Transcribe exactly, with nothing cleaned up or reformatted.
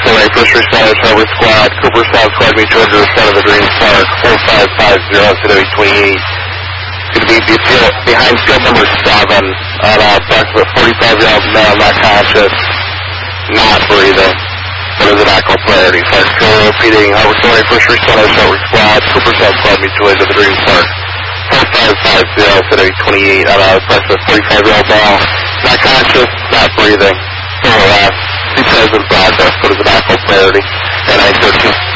Harvard First Responders, Harvard Squad, Cooper Sound Squad, meet you under the sun of the Dream Park, four five five zero, C W twenty-eight. Going to be behind field number seven on a approximate forty-five-year-old male, not conscious, not breathing. What is an echo clarity? So I'm still repeating, Harvard Squad, First Responders, Harvard Squad, Cooper Sound Squad, meet you under the Dream Park, four five five zero, C W twenty-eight on a approximate forty-five-year-old male, not conscious, not breathing. Still last. Two present process, what is an echo clarity? And I thirteen.